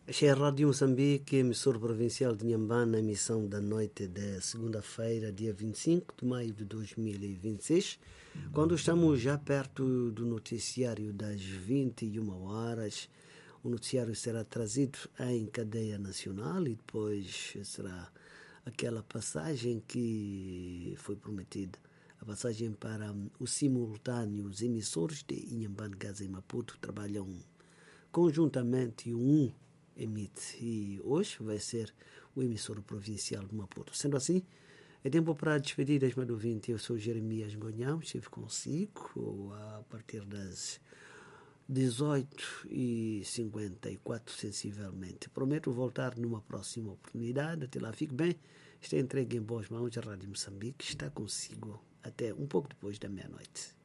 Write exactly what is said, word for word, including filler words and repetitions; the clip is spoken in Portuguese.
Este é a Rádio Moçambique, emissora provincial de Inhambane, emissão da noite de segunda-feira, dia vinte e cinco de maio de dois mil e vinte e seis, quando estamos já perto do noticiário das vinte e uma horas. O noticiário será trazido em cadeia nacional e depois será aquela passagem que foi prometida, a passagem para os simultâneos emissores de Inhambane, Gaza e Maputo trabalham conjuntamente um emite e hoje vai ser o emissor provincial de Maputo. Sendo assim, é tempo para despedidas, meu ouvinte. Eu sou Jeremias Gonhão, estive consigo a partir das dezoito e cinquenta e quatro sensivelmente. Prometo voltar numa próxima oportunidade. Até lá, fique bem. Está entregue em boas mãos. A Rádio Moçambique está consigo até um pouco depois da meia-noite.